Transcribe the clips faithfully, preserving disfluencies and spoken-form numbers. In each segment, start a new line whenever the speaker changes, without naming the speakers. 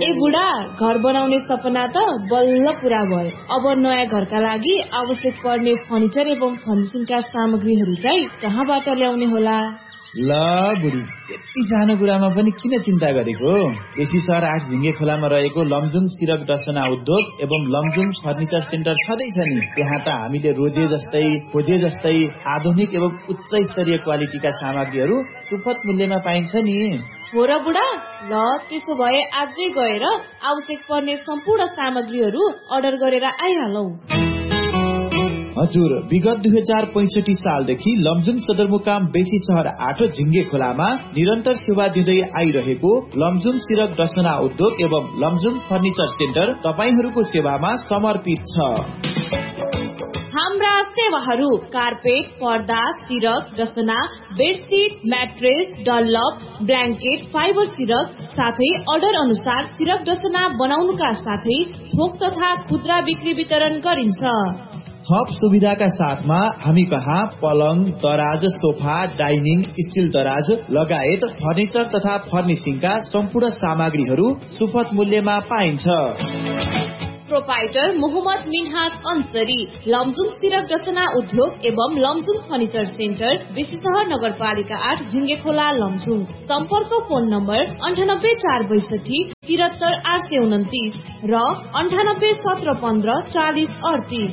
ए बुढा, घर बनाउने सपना त बल्ल पूरा भयो। अब नयाँ घरका लागि आवश्यक पर्ने फर्निचर एवं फर्निशिङका सामग्रीहरू चाहिँ कहाँबाट ल्याउने होला?
ल बुढी, यति सानो कुरामा पनि किन चिन्ता गरेको? बेसी सहर आठ झिङ्गे खोलामा रहेको लमजुङ सिरक डसना उद्योग एवं लमजुङ फर्निचर सेन्टर छँदैछ नि। त्यहाँ त हामीले रोजे जस्तै खोजे जस्तै आधुनिक एवं उच्च स्तरीय क्वालिटीका सामग्रीहरू सुपथ मूल्यमा पाइन्छ नि।
हो र बुढा, ल त्यसो भए आजै गएर आवश्यक पर्ने सम्पूर्ण सामग्रीहरू अर्डर गरेर आइहालौ।
हजुर, विगत दुई हजार पैंसठी सालदेखि लमजुङ सदरमुकाम बेसी सहर आठ झिङ्गे खोलामा निरन्तर सेवा दिँदै आइरहेको लमजुङ सिरक डसना उद्योग एवं लमजुङ फर्निचर सेन्टर तपाईहरूको सेवामा समर्पित छ।
हाम्रा सेवाहरू कार्पेट, पर्दा, सिरक डसना, bedsheet, mattress, Dunlop, blanket, fibre सिरक साथै अर्डर अनुसार सिरक डसना बनाउनुका साथै थोक तथा खुद्रा बिक्री वितरण गरिन्छ।
थप सुविधाका साथमा हामी कहाँ पलङ, दराज, सोफा, डाइनिङ, स्टिल दराज लगायत फर्निचर तथा फर्निशिङका सम्पूर्ण सामग्रीहरू सुपथ मूल्यमा पाइन्छ।
प्रोपाइटर मोहम्मद मिन्हाज अन्सरी, लमजुङ सिरक डसना उद्योग एवं लमजुङ फर्निचर सेन्टर, बेसी सहर नगरपालिका आठ झिङ्गे खोला लमजुङ। सम्पर्क फोन नम्बर अन्ठानब्बे चार बैसठी तिहत्तर आठ सय उन्तिस र अन्ठानब्बे सत्र पन्ध्र चालिस अडतिस।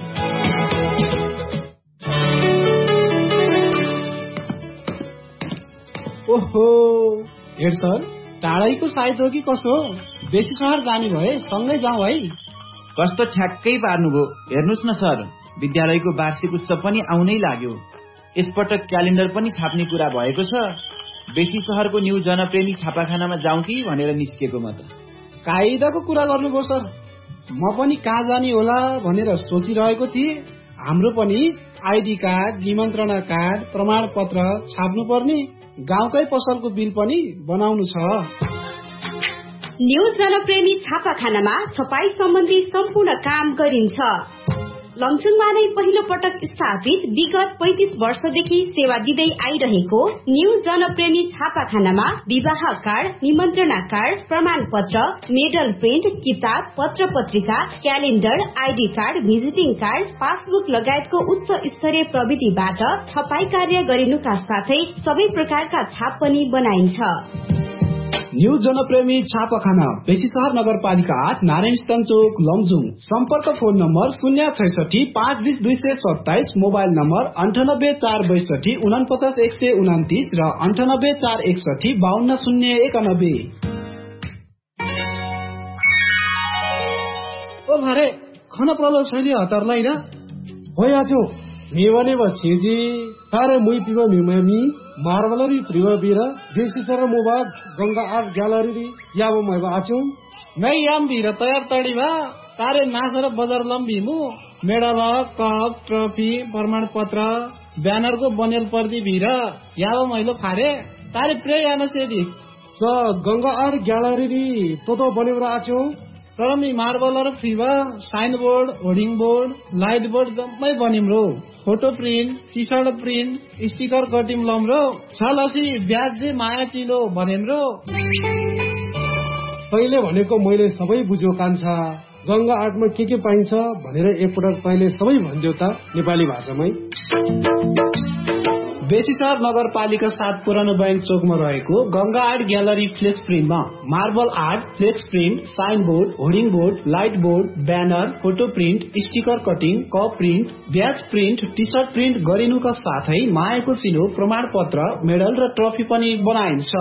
ओहो हेड सर, टाढैको साइज हो कि कसो? बेसी सहर जाने भए सँगै जाउँ है।
कस्तो ठ्याक्कै पार्नुभयो। हेर्नुहोस् न सर, विद्यालयको वार्षिक उत्सव पनि आउनै लाग्यो। यसपटक क्यालेन्डर पनि छाप्ने कुरा भएको छ। बेसी सहरको न्यू जनप्रेमी छापाखानामा जाउँ कि भनेर निस्केको म त।
कायदाको कुरा गर्नुभयो सर। म पनि कहाँ जाने होला भनेर सोचिरहेको थिएँ। हाम्रो पनि आइडी कार्ड, निमन्त्रणा कार्ड, प्रमाण पत्र छाप्नु पर्ने, गाउँकै पसलको बिल पनि बनाउनु छ।
न्यू जनप्रेमी छापाखानामा छपाई सम्बन्धी सम्पूर्ण काम गरिन्छ। लमजुङमा नै पहिलो पटक स्थापित विगत पैंतिस वर्षदेखि सेवा दिँदै आइरहेको न्यू जनप्रेमी छापाखानामा विवाह कार्ड, निमन्त्रणा कार्ड, प्रमाण पत्र, मेडल प्रिन्ट, किताब, पत्र पत्रिका, calendar, ID card, visiting card, passbook लगायतको उच्च स्तरीय प्रविधिबाट छपाई कार्य गरिनुका साथै सबै प्रकारका छाप पनि बनाइन्छ।
न्यू जनप्रेमी छापाखाना बेसी सहर नगरपालिका आठ नारायण स्थान चोक लमजुङ। सम्पर्क फोन नम्बर शून्य छैसठी पाँच बिस दुई सय सत्ताइस, मोबाइल नम्बर अन्ठानब्बे चार बैसठी उनपचास एक सय उन्तिस र अन्ठानब्बे चार एकसठी बाहन्न शून्य एकानब्बे। ओ भरे खाना प्रलो छैन हतारलाई ना भइया छु मेवने बछेजी तारे मुई पिबो मिमामी मार्बलरी प्रिवबीरा देसी sir mobile Ganga art gallery याबो मैबा आछु मैं याम बीरा तयार तडीबा तारे नासर बजार लम्बीमु मेडल कप ट्रफी प्रमाण पत्र ब्यानर को बनेल पर्दी बीरा याबो मैलो फारे तारे प्रे यानो सेदी स गंगा आर्ट ग्यालरी तो तो बनेबरा आछु तर me मार्बलर फ्रीबा sign board, hoarding board, light board जम्मै बनिम्रो। Photo print, T short print, sticker cutting लम्रो छलसी ब्याज दे माया चिलो भनेम्रो। तैले भनेको मैले सबै बुझ्यो कान्छा। गंगा आर्टमा के के पाइन्छ भनेर एकपटक तैले सबै भन्दियो त नेपाली भाषामै। बेसी सहर नगरपालिका सात पुरानो बैंक चोकमा रहेको Ganga art gallery flex प्रिन्टमा marble art, flex print, sign board, hoarding board, light board, banner, photo print, sticker cutting, cup print, ब्याज प्रिन्ट, टी सर्ट प्रिन्ट गरिनुका साथै मायाको चिनो, प्रमाण पत्र, मेडल र ट्रफी पनि बनाइन्छ।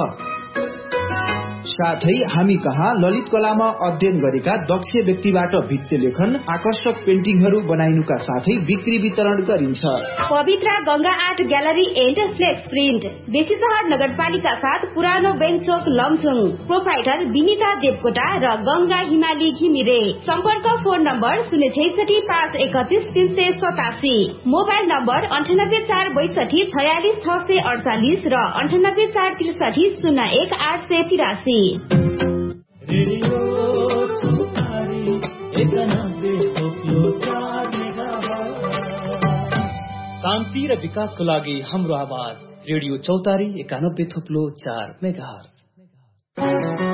साथै हामी कहाँ ललित कलामा अध्ययन गरेका दक्ष व्यक्तिबाट भित्ति लेखन, आकर्षक पेन्टिङहरू बनाइनुका साथै बिक्री वितरण गरिन्छ।
पवित्र Ganga art gallery and flex print बेसी सहर नगरपालिका साथ पुरानो बैंक चोक लमजुङ। प्रोपाइटर विनिता देवकोटा र गंगा हिमाली घिमिरे। सम्पर्क फोन नम्बर शून्य छैसठी पाँच एकतिस तीन सय सतासी, मोबाइल नम्बर अन्ठानब्बे चार बैसठी छयालिस छ सय अडचालिस र अन्ठानब्बे चार त्रिसठी शून्य एक आठ सय तिरासी।
शान्ति र विकासको लागि हाम्रो आवाज रेडियो चौतारी एकानब्बे थुप्लो चार मेगाहर्ज।